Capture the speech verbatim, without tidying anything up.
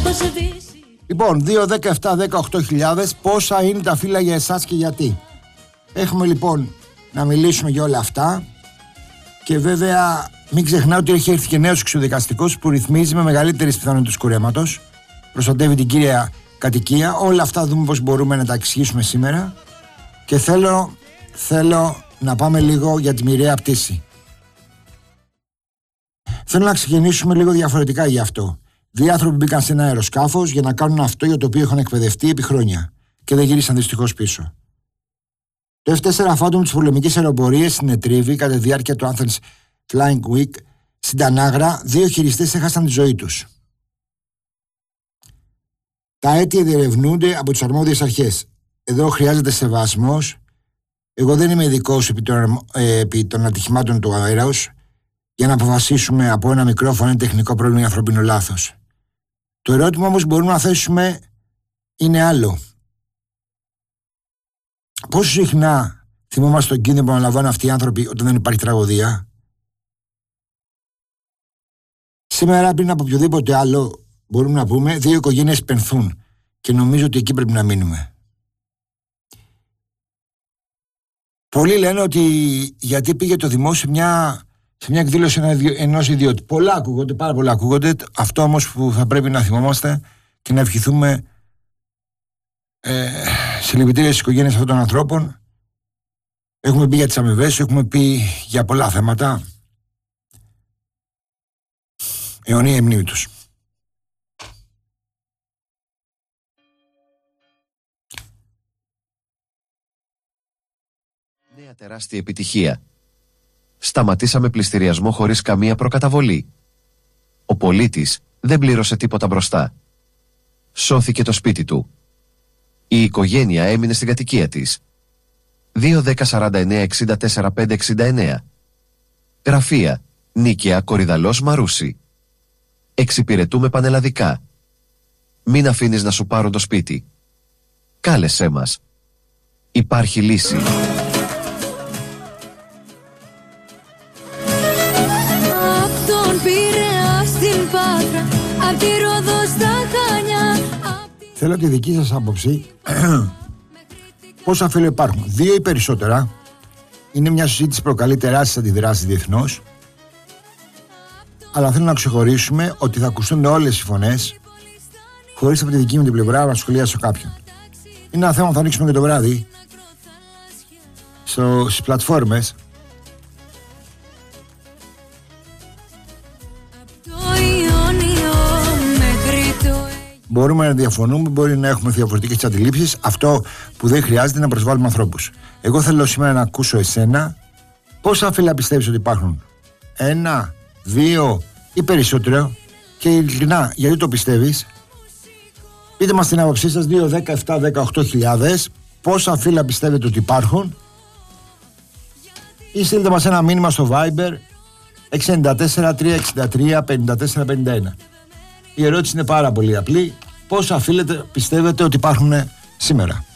Λοιπόν, δύο, δέκα, επτά, δέκα, οκτώ χιλιάδες. Πόσα είναι τα φύλλα για εσάς και γιατί? Έχουμε λοιπόν να μιλήσουμε για όλα αυτά. Και βέβαια μην ξεχνάω ότι έχει έρθει και νέος εξουδικαστικός που ρυθμίζει με μεγαλύτερες πιθανότητες κουρέματος. Προστατεύει την κύρια κατοικία. Όλα αυτά δούμε πώς μπορούμε να τα εξηγήσουμε σήμερα. Και θέλω, θέλω να πάμε λίγο για τη μοιραία πτήση. Θέλω να ξεκινήσουμε λίγο διαφορετικά γι' αυτό. Δύο άνθρωποι μπήκαν σε ένα αεροσκάφος για να κάνουν αυτό για το οποίο έχουν εκπαιδευτεί επί χρόνια και δεν γύρισαν δυστυχώς πίσω. Το εφ τέσσερα Phantom της πολεμικής αεροπορίας στην Ετρίβη κατά τη διάρκεια του Athens Flying Week στην Τανάγρα, δύο χειριστές έχασαν τη ζωή τους. Τα αίτια διερευνούνται από τις αρμόδιες αρχές. Εδώ χρειάζεται σεβασμός. Εγώ δεν είμαι ειδικός επί των, ε, επί των ατυχημάτων του αέρας για να αποφασίσουμε από ένα μικρόφωνο ένα τεχνικό πρόβλημα ή ανθρωπίνο λάθος. Το ερώτημα όμως μπορούμε να θέσουμε είναι άλλο. Πόσο συχνά θυμόμαστε τον κίνδυνο που αναλαμβάνουν αυτοί οι άνθρωποι όταν δεν υπάρχει τραγωδία? Σήμερα, πριν από οποιοδήποτε άλλο, μπορούμε να πούμε δύο οικογένειες πενθούν και νομίζω ότι εκεί πρέπει να μείνουμε. Πολλοί λένε ότι γιατί πήγε το δημόσιο μια, σε μια εκδήλωση ενός ιδιώτη. Πολλά ακούγονται, πάρα πολλά ακούγονται. Αυτό όμως που θα πρέπει να θυμόμαστε και να ευχηθούμε ε, συλληπιτήρια στις οικογένειες αυτών των ανθρώπων. Έχουμε πει για τις αμοιβές, έχουμε πει για πολλά θέματα. Αιωνία η μνήμη τους. Νέα τεράστια επιτυχία. Σταματήσαμε πληστηριασμό χωρίς καμία προκαταβολή. Ο πολίτης δεν πλήρωσε τίποτα μπροστά. Σώθηκε το σπίτι του. Η οικογένεια έμεινε στην κατοικία της. δύο δέκα σαράντα εννέα εξήντα τέσσερα πέντε εξήντα εννέα. Γραφεία Νίκαια Κορυδαλός Μαρούση. Εξυπηρετούμε πανελλαδικά. Μην αφήνεις να σου πάρουν το σπίτι. Κάλεσέ μας. Υπάρχει λύση. Απ' τον Πειραιά στην Πάτρα, απ' τη Ρόδο στα Χανιά. Θέλω τη δική σας άποψη. Πόσα φύλλα υπάρχουν? Δύο ή περισσότερα? Είναι μια συζήτηση που προκαλεί τεράστιες αντιδράσεις διεθνώς. Αλλά θέλω να ξεχωρίσουμε ότι θα ακουστούν όλες οι φωνές, χωρίς από τη δική μου την πλευρά να σχολιάσω κάποιον. Είναι ένα θέμα που θα ανοίξουμε και το βράδυ στο, στις πλατφόρμες. Μπορούμε να διαφωνούμε, μπορεί να έχουμε διαφορετικές αντιλήψεις. Αυτό που δεν χρειάζεται είναι να προσβάλλουμε ανθρώπους. Εγώ θέλω σήμερα να ακούσω εσένα. Πόσα φύλλα πιστεύεις ότι υπάρχουν? Ένα, δύο ή περισσότερο? Και ειλικρινά, γιατί το πιστεύεις? Πείτε μας την άποψή σας. Δύο, δέκα, επτά, δέκα, οκτώ χιλιάδες. Πόσα φύλλα πιστεύετε ότι υπάρχουν? Ή στείλτε μας ένα μήνυμα στο Viber έξι εννιά τέσσερα τρία έξι τρία πέντε τέσσερα πέντε ένα. Η ερώτηση είναι πάρα πολύ απλή. Πόσα φύλλα πιστεύετε ότι υπάρχουν σήμερα?